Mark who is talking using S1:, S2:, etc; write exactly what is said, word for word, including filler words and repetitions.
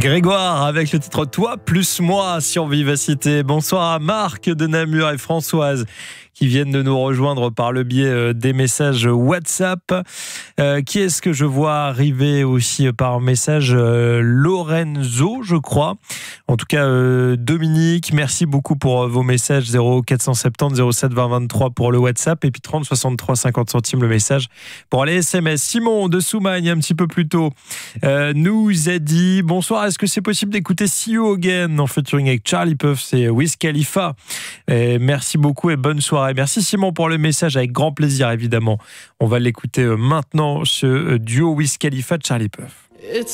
S1: Grégoire avec le titre Toi plus moi sur Vivacité. Bonsoir à Marc de Namur et Françoise qui viennent de nous rejoindre par le biais des messages WhatsApp. Euh, qui est-ce que je vois arriver aussi par message euh, Lorenzo, je crois. En tout cas, euh, Dominique, merci beaucoup pour vos messages. Zéro quatre cent soixante-dix zéro sept vingt vingt-trois pour le WhatsApp et puis trente soixante-trois cinquante centimes le message pour les S M S. Simon de Soumagne, un petit peu plus tôt, euh, nous a dit bonsoir. Est-ce que c'est possible d'écouter See You Again en featuring avec Charlie Puth, c'est Wiz Khalifa. Et merci beaucoup et bonne soirée. Merci Simon pour le message, avec grand plaisir évidemment. On va l'écouter maintenant, ce duo Wiz Khalifa Charlie Puth.